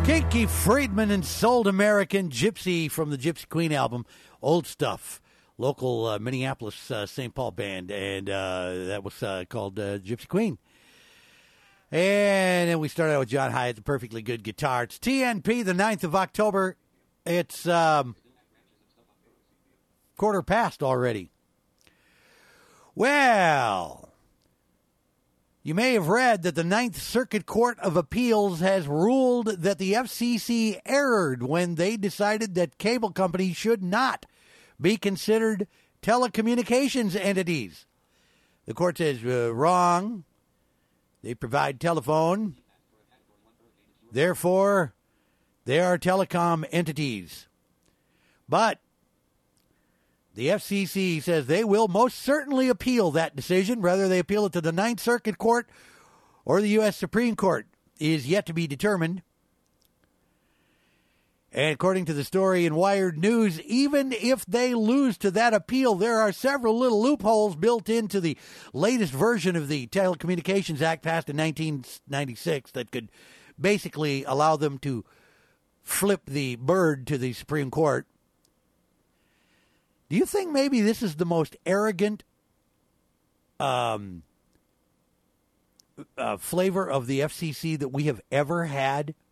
Kinky Friedman and Sold American Gypsy from the Gypsy Queen album, Old Stuff, local Minneapolis St. Paul band, and that was called Gypsy Queen. And then we started out with John Hyatt, the perfectly good guitar. It's TNP, the 9th of October. It's quarter past already. Well, you may have read that the Ninth Circuit Court of Appeals has ruled that the FCC erred when they decided that cable companies should not be considered telecommunications entities. The court says wrong. They provide telephone. Therefore, they are telecom entities. But the FCC says they will most certainly appeal that decision. Whether they appeal it to the Ninth Circuit Court or the U.S. Supreme Court is yet to be determined. And according to the story in Wired News, even if they lose to that appeal, there are several little loopholes built into the latest version of the Telecommunications Act passed in 1996 that could basically allow them to flip the bird to the Supreme Court. Do you think maybe this is the most arrogant flavor of the FCC that we have ever had?